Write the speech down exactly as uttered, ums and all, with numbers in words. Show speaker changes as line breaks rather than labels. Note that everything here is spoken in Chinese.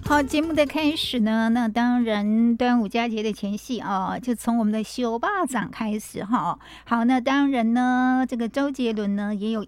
好，节目的开始呢，那当然端午佳节的前夕啊，就从我们的修霸掌开始哈。好，那当然呢，这个周杰伦呢也有